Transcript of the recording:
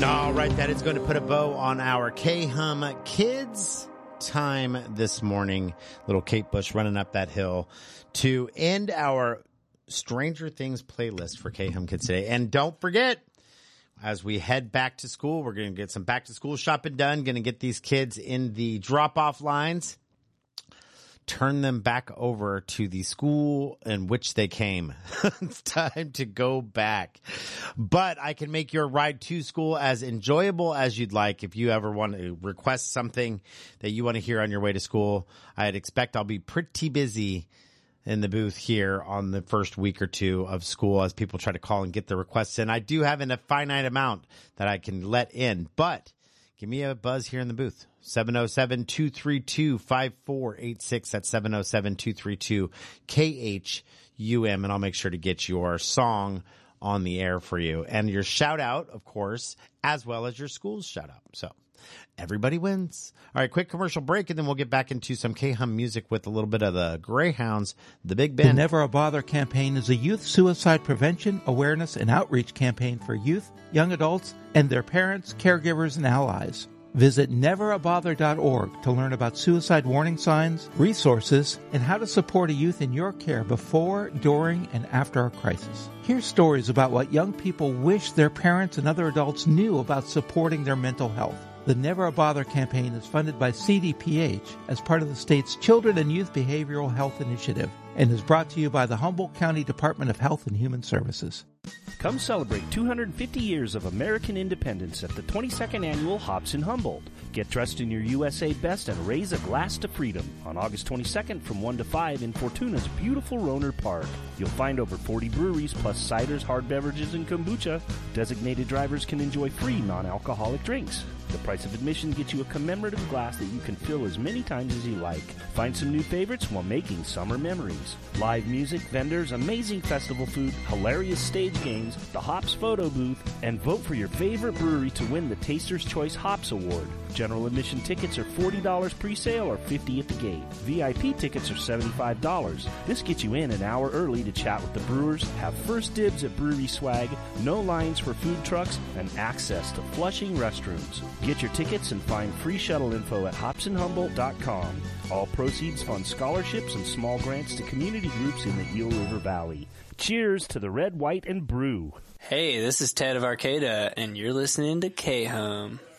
All right, that is going to put a bow on our K-Hum Kids time this morning. Little Kate Bush running up that hill to end our Stranger Things playlist for K-Hum Kids today. And don't forget, as we head back to school, we're going to get some back to school shopping done, going to get these kids in the drop-off lines, turn them back over to the school in which they came. It's time to go back. But I can make your ride to school as enjoyable as you'd like. If you ever want to request something that you want to hear on your way to school, I'd expect I'll be pretty busy in the booth here on the first week or two of school as people try to call and get the requests in. I do have a finite amount that I can let in, but give me a buzz here in the booth. 707-232-5486. That's 707-232-KHUM. And I'll make sure to get your song on the air for you. And your shout out, of course, as well as your school's shout out. So everybody wins. All right, quick commercial break, and then we'll get back into some K-Hum music with a little bit of the Greyhounds, the Big Ben. The Never a Bother campaign is a youth suicide prevention, awareness, and outreach campaign for youth, young adults, and their parents, caregivers, and allies. Visit neverabother.org to learn about suicide warning signs, resources, and how to support a youth in your care before, during, and after a crisis. Hear stories about what young people wish their parents and other adults knew about supporting their mental health. The Never a Bother campaign is funded by CDPH as part of the state's Children and Youth Behavioral Health Initiative and is brought to you by the Humboldt County Department of Health and Human Services. Come celebrate 250 years of American independence at the 22nd Annual Hops in Humboldt. Get dressed in your USA best and raise a glass to freedom on August 22nd from 1 to 5 in Fortuna's beautiful Roner Park. You'll find over 40 breweries plus ciders, hard beverages, and kombucha. Designated drivers can enjoy free non-alcoholic drinks. The price of admission gets you a commemorative glass that you can fill as many times as you like. Find some new favorites while making summer memories. Live music, vendors, amazing festival food, hilarious stage games, the Hops photo booth, and vote for your favorite brewery to win the Taster's Choice Hops Award. General admission tickets are $40 pre-sale or $50 at the gate. VIP tickets are $75. This gets you in an hour early to chat with the brewers, have first dibs at brewery swag, no lines for food trucks, and access to Flushing restrooms. Get your tickets and find free shuttle info at hopsinhumboldt.com. All proceeds fund scholarships and small grants to community groups in the Eel River Valley. Cheers to the Red, White, and Brew. Hey, this is Ted of Arcata, and you're listening to K-Hum.